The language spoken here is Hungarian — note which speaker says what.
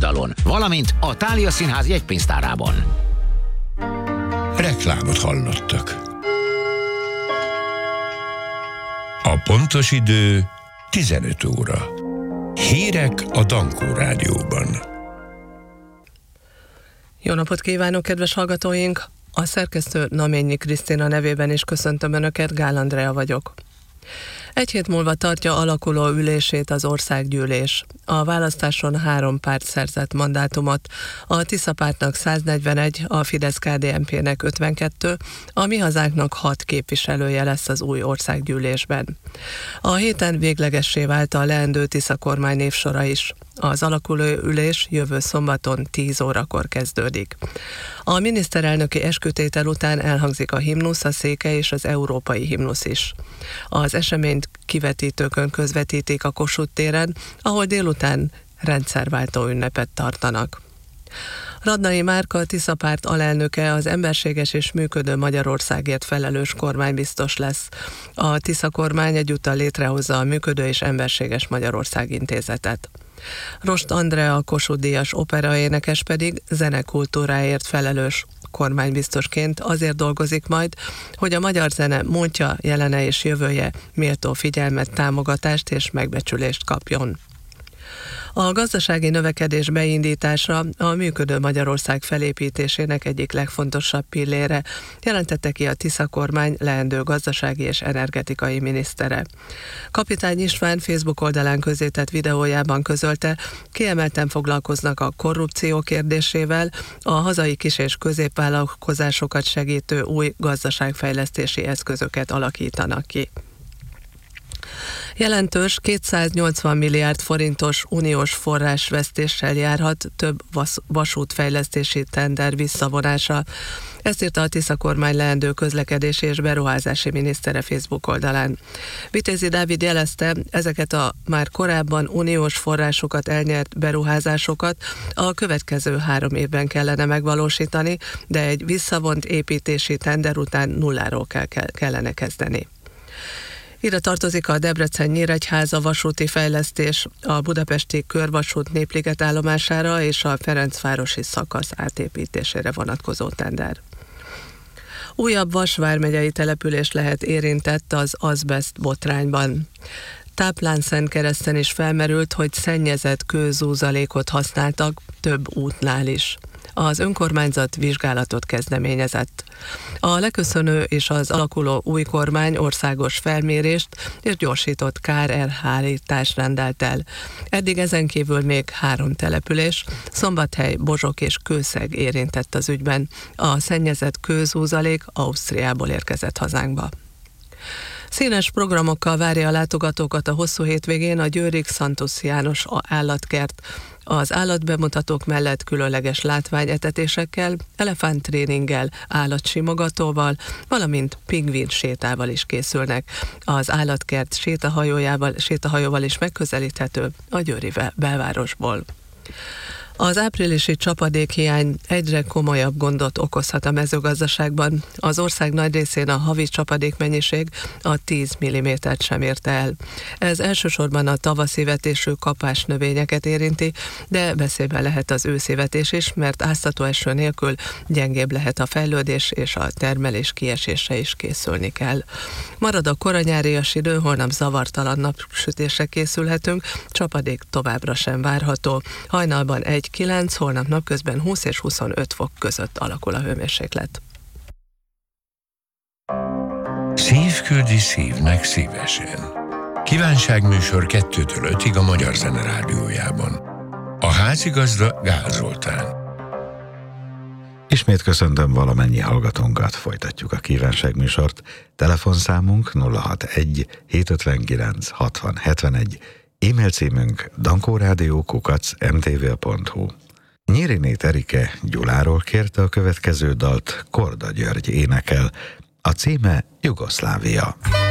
Speaker 1: oldalon, valamint a Thália Színház jegypénztárában.
Speaker 2: Reklámot hallottak. A pontos idő 15 óra. Hírek a Dankó Rádióban.
Speaker 3: Jó napot kívánok, kedves hallgatóink! A szerkesztő Naményi Krisztina nevében is köszöntöm Önöket, Gál Andrea vagyok. Egy hét múlva tartja alakuló ülését az országgyűlés. A választáson 3 párt szerzett mandátumot, a Tisza pártnak 141, a Fidesz-KDNP-nek 52, a Mi Hazánknak 6 képviselője lesz az új országgyűlésben. A héten véglegessé vált a leendő Tisza kormány névsora is. Az alakuló ülés jövő szombaton 10 órakor kezdődik. A miniszterelnöki eskütétel után elhangzik a himnusz, a székely és az európai himnusz is. Az eseményt kivetítőkön közvetítik a Kossuth téren, ahol délután rendszerváltó ünnepet tartanak. Radnai Márka, a Tisza párt alelnöke, az emberséges és működő Magyarországért felelős kormánybiztos lesz. A Tisza kormány egyúttal létrehozza a Működő és Emberséges Magyarország Intézetet. Rost Andrea, a Kossuth-díjas operaénekes pedig zenekultúráért felelős kormánybiztosként azért dolgozik majd, hogy a magyar zene múltja, jelene és jövője méltó figyelmet, támogatást és megbecsülést kapjon. A gazdasági növekedés beindítása a Működő Magyarország felépítésének egyik legfontosabb pillére, jelentette ki a Tisza kormány leendő gazdasági és energetikai minisztere. Kapitány István Facebook oldalán közzétett videójában közölte, kiemelten foglalkoznak a korrupció kérdésével, a hazai kis- és középvállalkozásokat segítő új gazdaságfejlesztési eszközöket alakítanak ki. Jelentős 280 milliárd forintos uniós forrásvesztéssel járhat több vasútfejlesztési tender visszavonása. Ezt írta a Tisza kormány leendő közlekedési és beruházási minisztere Facebook oldalán. Vitézi Dávid jelezte, ezeket a már korábban uniós forrásokat elnyert beruházásokat a következő 3 évben kellene megvalósítani, de egy visszavont építési tender után nulláról kellene kezdeni. Ide tartozik a Debrecen-Nyíregyháza vasúti fejlesztés, a budapesti körvasút Népliget állomására és a Ferencvárosi szakasz átépítésére vonatkozó tender. Újabb Vas vármegyei település lehet érintett az azbest botrányban. Táplánszentkereszten is felmerült, hogy szennyezett kőzúzalékot használtak több útnál is. Az önkormányzat vizsgálatot kezdeményezett. A leköszönő és az alakuló új kormány országos felmérést és gyorsított kárelhárítást rendelt el. Eddig ezen kívül még 3 település, Szombathely, Bozsok és Kőszeg érintett az ügyben. A szennyezett kőzúzalék Ausztriából érkezett hazánkba. Színes programokkal várja a látogatókat a hosszú hétvégén a győri Xantus János állatkert. Az állatbemutatók mellett különleges látványetetésekkel, elefánttréninggel, állatsimogatóval, valamint pingvin sétával is készülnek. Az állatkert sétahajóval is megközelíthető a győri belvárosból. Az áprilisi csapadékhiány egyre komolyabb gondot okozhat a mezőgazdaságban. Az ország nagy részén a havi csapadékmennyiség a 10 mm-t sem érte el. Ez elsősorban a tavaszi vetésű kapás növényeket érinti, de veszélyben lehet az őszi vetés is, mert áztató eső nélkül gyengébb lehet a fejlődés, és a termelés kiesésre is készülni kell. Marad a koranyárias idő, holnap zavartalan napsütésre készülhetünk, csapadék továbbra sem várható. Hajnalban 1-9, holnap napközben 20 és 25 fok között alakul a hőmérséklet.
Speaker 2: Szív küldi szívnek szívesen. Kívánságműsor 2-től 5-ig a Magyar Zene Rádiójában. A házigazda Gál Zoltán.
Speaker 4: Ismét köszöntöm valamennyi hallgatónkat, folytatjuk a kívánságműsort. Telefonszámunk 061 759 60 71, e-mail címünk dankórádió@mtv.hu. Nyírinét Erike Gyuláról kérte a következő dalt, Korda György énekel. A címe Jugoszlávia.